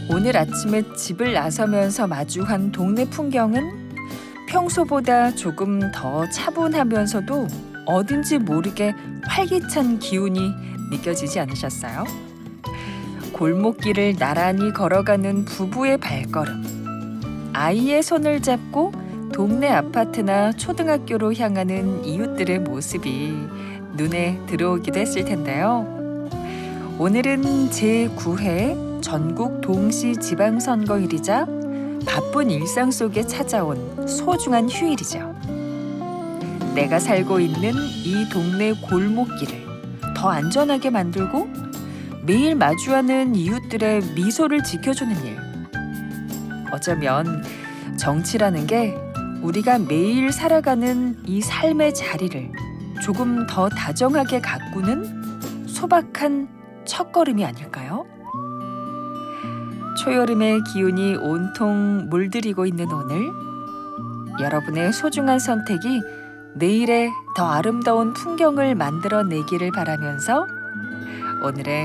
오늘 아침에 집을 나서면서 마주한 동네 풍경은 평소보다 조금 더 차분하면서도 어딘지 모르게 활기찬 기운이 느껴지지 않으셨어요? 골목길을 나란히 걸어가는 부부의 발걸음, 아이의 손을 잡고 동네 아파트나 초등학교로 향하는 이웃들의 모습이 눈에 들어오기도 했을 텐데요. 오늘은 제9회 전국 동시 지방선거일이자 바쁜 일상 속에 찾아온 소중한 휴일이죠. 내가 살고 있는 이 동네 골목길을 더 안전하게 만들고 매일 마주하는 이웃들의 미소를 지켜주는 일. 어쩌면 정치라는 게 우리가 매일 살아가는 이 삶의 자리를 조금 더 다정하게 가꾸는 소박한 첫걸음이 아닐까요? 초여름의 기운이 온통 물들이고 있는 오늘, 여러분의 소중한 선택이 내일의 더 아름다운 풍경을 만들어내기를 바라면서 오늘의